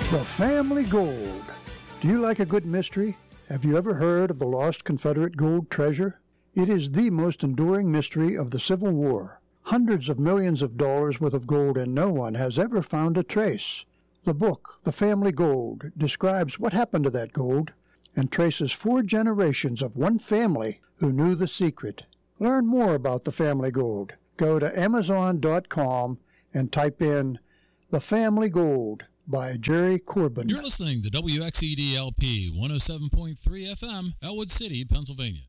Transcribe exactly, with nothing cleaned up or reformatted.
The Family Gold. Do you like a good mystery? Have you ever heard of the lost Confederate gold treasure? It is the most enduring mystery of the Civil War. Hundreds of millions of dollars worth of gold, and no one has ever found a trace. The book, The Family Gold, describes what happened to that gold and traces four generations of one family who knew the secret. Learn more about the Family Gold. Go to amazon dot com and type in The Family Gold by Jerry Corbin. You're listening to W X E D L P one oh seven point three F M, Elwood City, Pennsylvania.